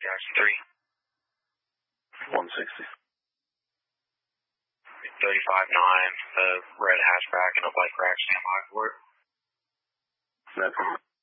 Jackson 3. 160. 35-9, red hatchback and a bike rack, stand by for it. That's